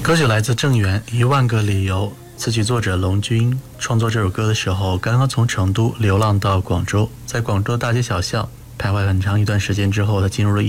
歌曲来自郑源《一万个理由》，词曲作者龙军。创作这首歌的时候，刚刚从成都流浪到广州，在广州大街小巷徘徊很长一段时间之后，他进入了